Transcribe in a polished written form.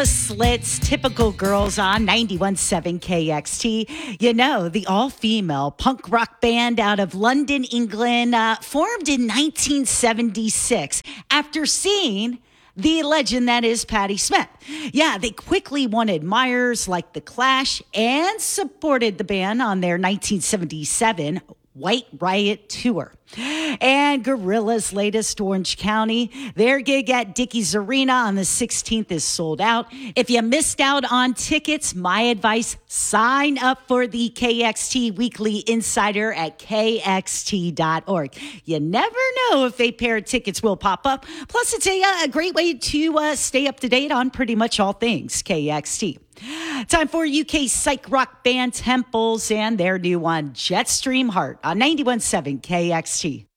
Slits, typical girls on 91.7 KXT. You know, the all-female punk rock band out of London, England, formed in 1976 after seeing the legend that is Patti Smith. Yeah, they quickly won admirers like The Clash and supported the band on their 1977 White Riot tour. And Gorilla's latest Orange County, their gig at Dickies Arena on the 16th is sold out. If you missed out on tickets, my advice, sign up for the KXT Weekly Insider at kxt.org. You never know if a pair of tickets will pop up. Plus, it's a great way to stay up to date on pretty much all things KXT. Time for UK psych rock band Temples and their new one, Jetstream Heart on 91.7 KXT.